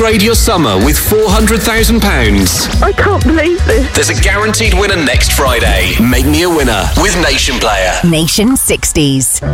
upgrade your summer with £400,000. I can't believe this. There's a guaranteed winner next Friday. Make me a winner with Nation Player. Nation 60s.